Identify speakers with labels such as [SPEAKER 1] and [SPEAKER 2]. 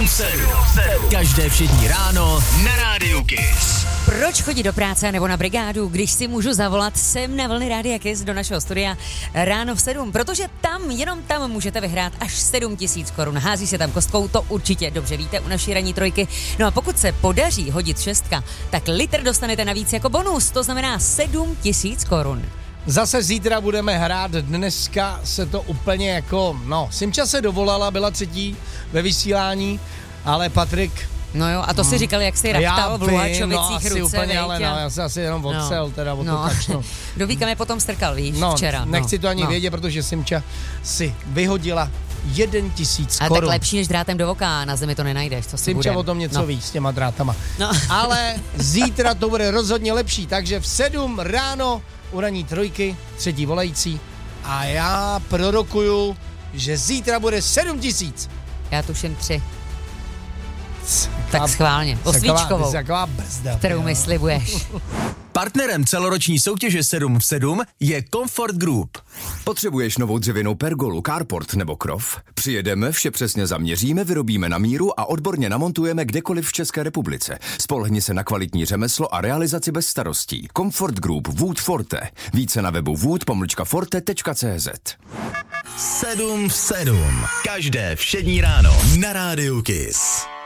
[SPEAKER 1] 7 každé všední ráno na Rádiu Kiss.
[SPEAKER 2] Proč chodit do práce nebo na brigádu, když si můžu zavolat sem na vlny Rádia Kiss do našeho studia ráno v 7? Protože tam, jenom tam můžete vyhrát až 7 000 korun. Hází se tam kostkou, to určitě dobře víte u naší ranní trojky. No a pokud se podaří hodit šestka, tak litr dostanete navíc jako bonus, to znamená 7 000 korun.
[SPEAKER 3] Zase zítra budeme hrát, dneska se to úplně jako, Simča se dovolala, byla třetí ve vysílání, ale Patrik...
[SPEAKER 2] No jo, a to si říkal, jak jsi raftal v Luhačovicích ruce,
[SPEAKER 3] úplně, ale já se asi jenom odcel, teda o to kačnu.
[SPEAKER 2] Do víka mě potom strkal, víš, včera.
[SPEAKER 3] Nechci to ani vědět, protože Simča si vyhodila 1 000 korun.
[SPEAKER 2] Ale tak lepší než drátem do voka, na zemi to nenajdeš, co si
[SPEAKER 3] Simča
[SPEAKER 2] bude.
[SPEAKER 3] o tom něco ví s těma drátama. Ale zítra to bude rozhodně lepší, takže v 7 ráno u ranní trojky, třetí volající a já prorokuju, že zítra bude 7 000.
[SPEAKER 2] Já tuším 3. Tak schválně, osvíčkovou, kterou mi slibuješ.
[SPEAKER 1] Partnerem celoroční soutěže 7 v 7 je Comfort Group.
[SPEAKER 4] Potřebuješ novou dřevěnou pergolu, carport nebo krov? Přijedeme, vše přesně zaměříme, vyrobíme na míru a odborně namontujeme kdekoliv v České republice. Spolehni se na kvalitní řemeslo a realizaci bez starostí. Comfort Group Wood Forte. Více na webu wood-forte.cz.
[SPEAKER 1] 7 v 7. Každé všední ráno na Rádiu Kiss.